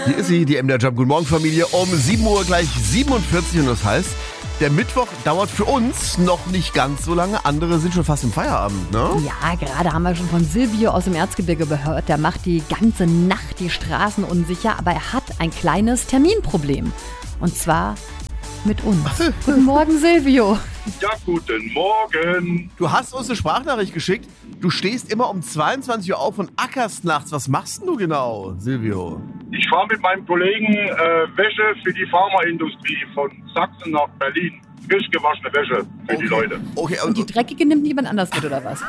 Hier ist sie, die MDR Jump. Guten Morgen, Familie. Um 7 Uhr gleich 47 und das heißt, der Mittwoch dauert für uns noch nicht ganz so lange. Andere sind schon fast im Feierabend, ne? Ja, gerade haben wir schon von Silvio aus dem Erzgebirge gehört. Der macht die ganze Nacht die Straßen unsicher, aber er hat ein kleines Terminproblem. Und zwar mit uns. Guten Morgen, Silvio. Ja, guten Morgen. Du hast uns eine Sprachnachricht geschickt. Du stehst immer um 22 Uhr auf und ackerst nachts. Was machst denn du genau, Silvio? Ich fahre mit meinem Kollegen Wäsche für die Pharmaindustrie von Sachsen nach Berlin. Frisch gewaschene Wäsche für die Leute. Okay, Und die dreckige nimmt niemand anders mit, oder was?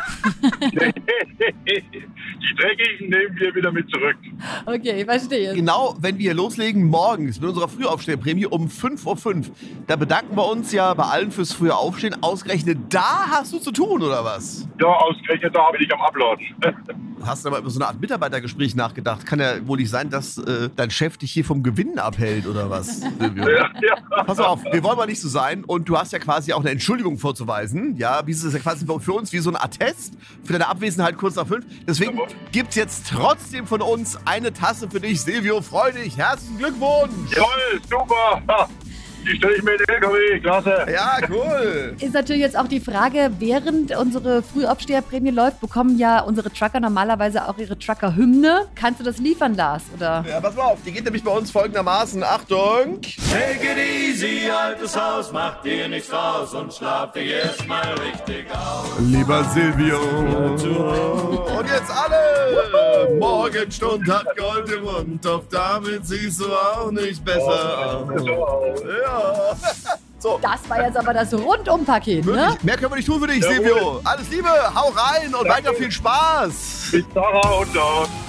Die dreckigen nehmen wir wieder mit zurück. Okay, ich verstehe. genau, wenn wir loslegen morgens mit unserer Frühaufstehprämie um 5.05 Uhr, da bedanken wir uns ja bei allen fürs frühe Aufstehen. Ausgerechnet da hast du zu tun, oder was? Ja, ausgerechnet da bin ich am Abladen. Du hast aber über so eine Art Mitarbeitergespräch nachgedacht. Kann ja wohl nicht sein, dass dein Chef dich hier vom Gewinn abhält, oder was, Silvio? Ja. Pass auf, wir wollen mal nicht so sein. Und du hast ja quasi auch eine Entschuldigung vorzuweisen. Ja, das ist ja quasi für uns wie so ein Attest für deine Abwesenheit kurz nach 5. Deswegen gibt's jetzt trotzdem von uns eine Tasse für dich, Silvio. Freu dich. Herzlichen Glückwunsch. Jawohl, super. Die stelle ich mir in den LKW, klasse. Ja, cool. Ist natürlich jetzt auch die Frage, während unsere Frühaufsteherprämie läuft, bekommen ja unsere Trucker normalerweise auch ihre Trucker-Hymne. Kannst du das liefern, Lars? Oder? Ja, pass mal auf. Die geht nämlich bei uns folgendermaßen. Achtung. Take it easy, altes Haus, mach dir nichts raus und schlaf dich erstmal richtig aus. Lieber Silvio. Und jetzt alle. Morgenstund hat Gold im Mund. Doch damit siehst du auch nicht besser aus. Ja. So. Das war jetzt aber das Rundumpaket, ne? Wirklich, mehr können wir nicht tun für dich, Jawohl. Silvio. Alles Liebe, hau rein und weiter viel Spaß. Bis Sarah und da.